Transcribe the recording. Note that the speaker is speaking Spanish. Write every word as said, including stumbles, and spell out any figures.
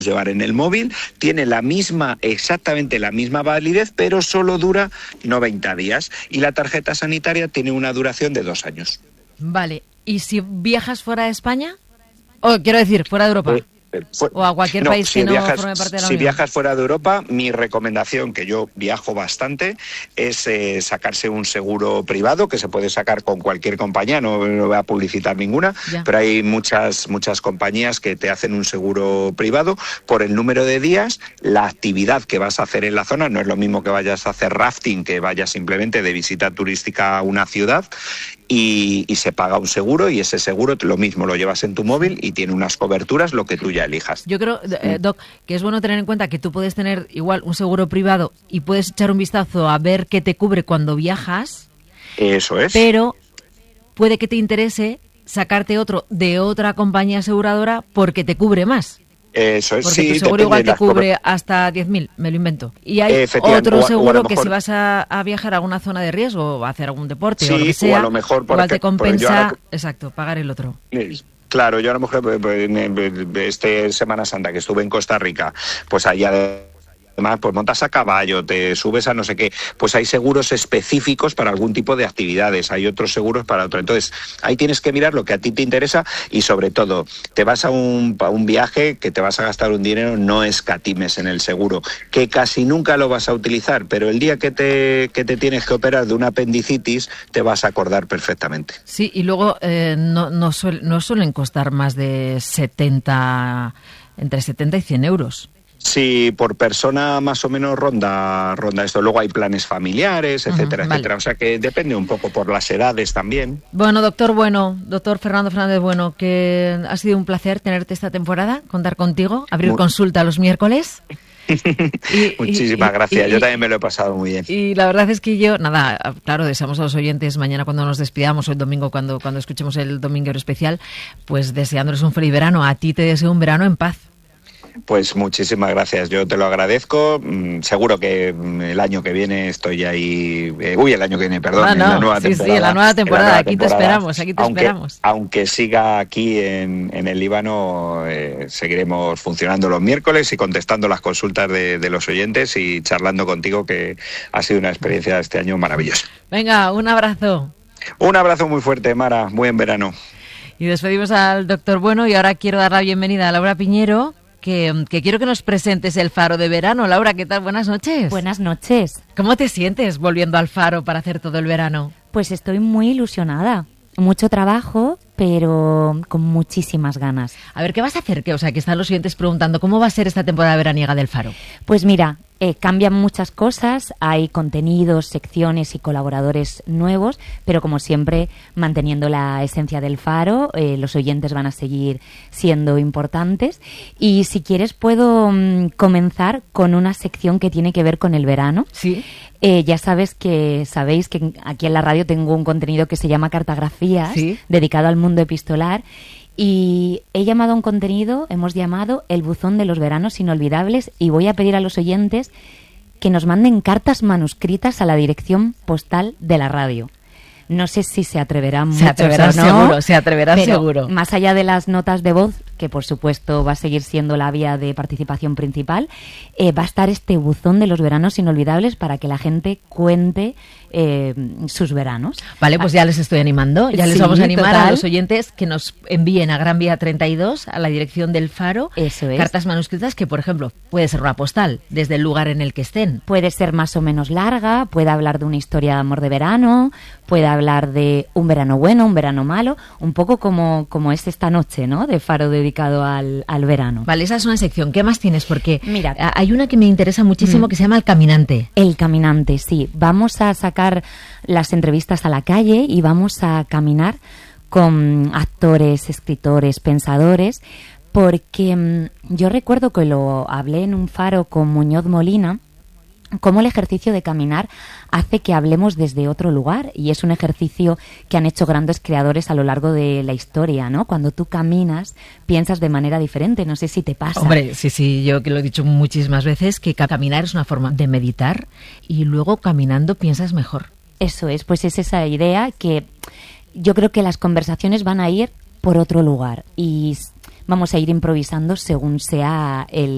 llevar en el móvil, tiene la misma, exactamente la misma validez, pero solo dura noventa días y la tarjeta sanitaria tiene una duración de dos años. Vale, ¿y si viajas fuera de España? O quiero decir, fuera de Europa. Eh, Fu- o a cualquier no, país si que no viajas, forme parte de la si Unión. viajas fuera de Europa, mi recomendación, que yo viajo bastante, es eh, sacarse un seguro privado, que se puede sacar con cualquier compañía, no, no voy a publicitar ninguna, Ya. pero hay muchas, muchas compañías que te hacen un seguro privado por el número de días, la actividad que vas a hacer en la zona, no es lo mismo que vayas a hacer rafting, que vayas simplemente de visita turística a una ciudad, y, y se paga un seguro, y ese seguro lo mismo lo llevas en tu móvil y tiene unas coberturas, lo que tú ya elijas. Yo creo, eh, Doc, que es bueno tener en cuenta que tú puedes tener igual un seguro privado y puedes echar un vistazo a ver qué te cubre cuando viajas, Eso es. pero puede que te interese sacarte otro de otra compañía aseguradora porque te cubre más. Eso es, Porque sí, tu seguro depende igual de te las cubre cober- hasta diez mil, me lo invento. Y hay Efectivamente, otro o a- o a seguro lo que mejor- si vas a, a viajar a alguna zona de riesgo o a hacer algún deporte Sí, o lo que o sea, a lo mejor por igual ejemplo, te porque yo compensa, ahora- exacto, pagar el otro. Claro, yo a lo mejor pues, pues, en- en- este Semana Santa que estuve en Costa Rica, pues allá de... Además, pues montas a caballo, te subes a no sé qué, pues hay seguros específicos para algún tipo de actividades, hay otros seguros para otro. Entonces, ahí tienes que mirar lo que a ti te interesa y sobre todo, te vas a un, a un viaje que te vas a gastar un dinero, no escatimes en el seguro, que casi nunca lo vas a utilizar, pero el día que te, que te tienes que operar de una apendicitis, te vas a acordar perfectamente. Sí, y luego eh, no, no, suel- no suelen costar más de setenta, entre setenta y cien euros. Sí, por persona más o menos ronda ronda esto. Luego hay planes familiares, etcétera, Ujú, vale. etcétera. O sea que depende un poco por las edades también. Bueno, doctor Bueno, doctor Fernando Fernández Bueno, que ha sido un placer tenerte esta temporada, contar contigo, abrir Muy- consulta los miércoles. Y- Muchísimas y- gracias. y- Yo y- también me lo he pasado muy bien. Y la verdad es que yo, nada, claro, deseamos a los oyentes mañana cuando nos despidamos o el domingo cuando, cuando escuchemos el Dominguero Especial, pues deseándoles un feliz verano. A ti te deseo un verano en paz. Pues muchísimas gracias, yo te lo agradezco. Mm, seguro que mm, el año que viene estoy ahí. eh, uy, el año que viene, perdón. Ah, en no, la nueva sí, sí, temporada. en la nueva temporada, nueva aquí te temporada. esperamos, aquí te aunque, esperamos. Aunque siga aquí en, en el Líbano, eh, seguiremos funcionando los miércoles y contestando las consultas de, de los oyentes y charlando contigo, que ha sido una experiencia este año maravillosa. Venga, un abrazo. Un abrazo muy fuerte, Mara. Buen verano. Y despedimos al doctor Bueno y ahora quiero dar la bienvenida a Laura Piñero, que, que quiero que nos presentes el Faro de verano. Laura, ¿qué tal? Buenas noches. Buenas noches. ¿Cómo te sientes volviendo al Faro para hacer todo el verano? Pues estoy muy ilusionada. Mucho trabajo, pero con muchísimas ganas. A ver, ¿qué vas a hacer? Que, o sea, que están los oyentes preguntando, ¿cómo va a ser esta temporada veraniega del Faro? Pues mira, eh, cambian muchas cosas, hay contenidos, secciones y colaboradores nuevos, pero como siempre manteniendo la esencia del Faro, eh, los oyentes van a seguir siendo importantes. Y si quieres puedo mm, comenzar con una sección que tiene que ver con el verano. Sí. Eh, ya sabes que sabéis que aquí en la radio tengo un contenido que se llama Cartografías, Sí. dedicado al mundo epistolar, y he llamado a un contenido, hemos llamado El buzón de los veranos inolvidables, y voy a pedir a los oyentes que nos manden cartas manuscritas a la dirección postal de la radio. No sé si se atreverán Se muchos atreverán o no, seguro, se atreverán pero seguro. más allá de las notas de voz, que por supuesto va a seguir siendo la vía de participación principal, eh, va a estar este buzón de los veranos inolvidables para que la gente cuente eh, sus veranos. Vale, pues ya les estoy animando. Ya les Sí, vamos a animar total. a los oyentes que nos envíen a Gran Vía treinta y dos, a la dirección del Faro, Eso es. cartas manuscritas que, por ejemplo, puede ser una postal desde el lugar en el que estén. Puede ser más o menos larga, puede hablar de una historia de amor de verano, puede hablar de un verano bueno, un verano malo, un poco como, como es esta noche, ¿no?, de Faro dedicado al, al verano. Vale, esa es una sección. ¿Qué más tienes? Porque Mira. a- hay una que me interesa muchísimo Mm. que se llama El Caminante. El caminante, sí. Vamos a sacar las entrevistas a la calle y vamos a caminar con actores, escritores, pensadores, porque mm, yo recuerdo que lo hablé en un Faro con Muñoz Molina, cómo el ejercicio de caminar hace que hablemos desde otro lugar, y es un ejercicio que han hecho grandes creadores a lo largo de la historia, ¿no? Cuando tú caminas, piensas de manera diferente, no sé si te pasa. Hombre, sí, sí, yo que lo he dicho muchísimas veces, que ca- caminar es una forma de meditar y luego caminando piensas mejor. Eso es, pues es esa idea que yo creo que las conversaciones van a ir por otro lugar y s- vamos a ir improvisando según sea el